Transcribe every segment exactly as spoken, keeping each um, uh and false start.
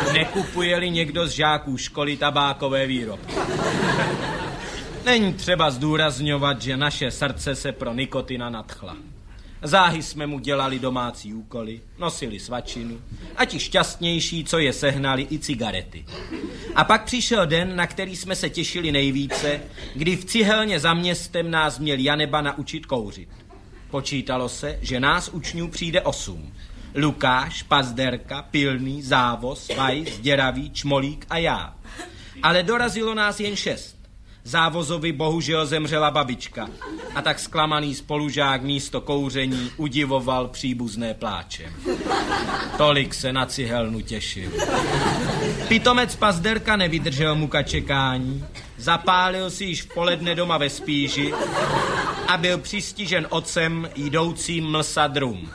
nekupuje-li někdo z žáků školy tabákové výrobky. Není třeba zdůrazňovat, že naše srdce se pro nikotina nadchla. Záhy jsme mu dělali domácí úkoly, nosili svačinu a ti šťastnější, co je sehnali, i cigarety. A pak přišel den, na který jsme se těšili nejvíce, kdy v cihelně za městem nás měl Janeba naučit kouřit. Počítalo se, že nás učňů přijde osm. Lukáš, Pazderka, Pilný, Závos, Vajs, Děravý, Čmolík a já. Ale dorazilo nás jen šest. Závozovi bohužel zemřela babička a tak zklamaný spolužák místo kouření udivoval příbuzné pláčem. Tolik se na cihelnu těšil. Pitomec Pazderka nevydržel muka čekání, zapálil si již v poledne doma ve spíži a byl přistižen otcem jdoucím mlsat rum.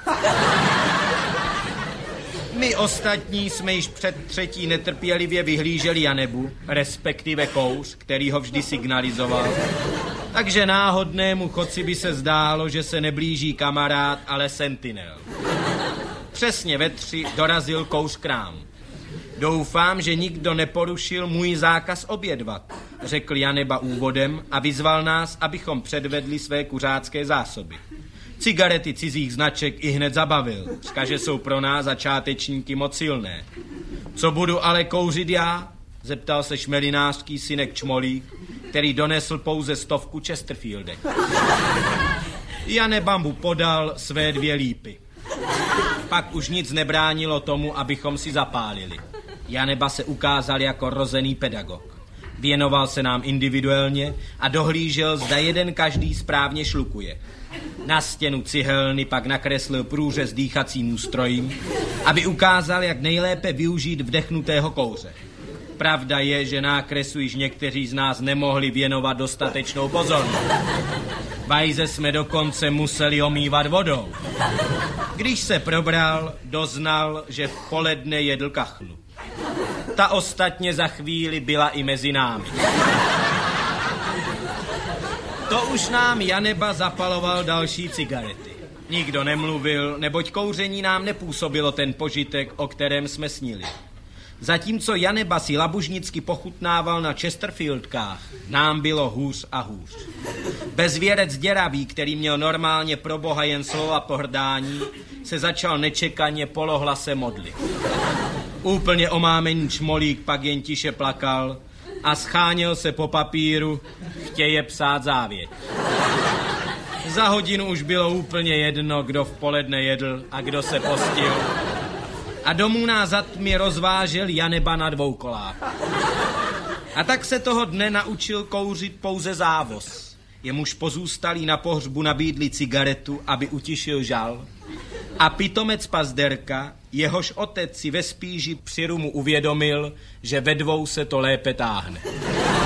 My ostatní jsme již před třetí netrpělivě vyhlíželi Janebu, respektive kouř, který ho vždy signalizoval. Takže náhodnému chodci by se zdálo, že se neblíží kamarád, ale sentinel. Přesně ve tři dorazil kouř k nám. Doufám, že nikdo neporušil můj zákaz obědvat, řekl Janeba úvodem a vyzval nás, abychom předvedli své kuřácké zásoby. Cigarety cizích značek i hned zabavil, říká, že jsou pro nás začátečníky moc silné. Co budu ale kouřit já? Zeptal se šmelinářský synek Čmolík, který donesl pouze stovku Chesterfieldek. Janeba mu podal své dvě lípy. Pak už nic nebránilo tomu, abychom si zapálili. Janeba se ukázal jako rozený pedagog. Věnoval se nám individuálně a dohlížel, zda jeden každý správně šlukuje. Na stěnu cihelny pak nakreslil průřez dýchacím ústrojím, aby ukázal, jak nejlépe využít vdechnutého kouře. Pravda je, že nákresu již někteří z nás nemohli věnovat dostatečnou pozornost. Vajze jsme dokonce museli omývat vodou. Když se probral, doznal, že v poledne jedl kachnu. Ta ostatně za chvíli byla i mezi námi. To už nám Janeba zapaloval další cigarety. Nikdo nemluvil, neboť kouření nám nepůsobilo ten požitek, o kterém jsme snili. Zatímco Janeba si labužnicky pochutnával na Chesterfieldkách, nám bylo hůř a hůř. Bezvěrec Děravý, který měl normálně pro Boha jen slova pohrdání, se začal nečekaně polohlase modlit. Úplně omámený Čmolík pak jen tiše plakal a scháněl se po papíru, chtěje psát závěť. Za hodinu už bylo úplně jedno, kdo v poledne jedl a kdo se postil. A domů nás za tmy rozvážel Janeba na dvou kolách. A tak se toho dne naučil kouřit pouze Závos. Jemuž pozůstalí na pohřbu nabídli cigaretu, aby utišil žal. A pitomec Pazderka, jehož otec si ve spíži při rumu uvědomil, že ve dvou se to lépe táhne.